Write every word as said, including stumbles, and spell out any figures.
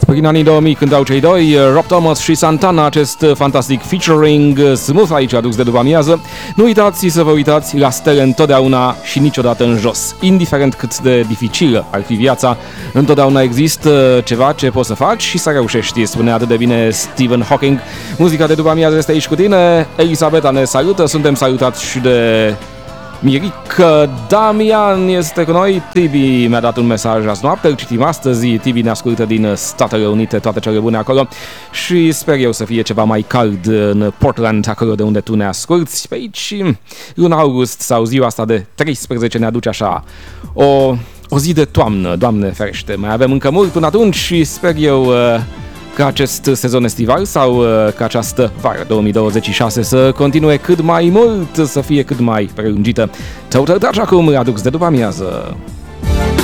prin anii două mii, când au cei doi, Rob Thomas și Santana, acest fantastic featuring smooth aici adus de după amiază. Nu uitați să vă uitați la stele întotdeauna și niciodată în jos. Indiferent cât de dificilă ar fi viața, întotdeauna există ceva ce poți să faci și să reușești, spune atât de bine Stephen Hawking. Muzica de după amiază este aici cu tine, Elisabeta ne salută, suntem salutați și de Mirica. Damian este cu noi, Tibi mi-a dat un mesaj azi noapte, îl citim astăzi. Tibi ne ascultă din Statele Unite, toate cele bune acolo și sper eu să fie ceva mai cald în Portland, acolo de unde tu ne asculti. Pe aici, luna august sau ziua asta de treisprezece ne aduce așa o, o zi de toamnă, Doamne ferește. Mai avem încă mult până atunci și sper eu ca acest sezon estival sau ca această vară două mii douăzeci și șase să continue cât mai mult, să fie cât mai prelungită. Total Touch acum, aduc de după amiază.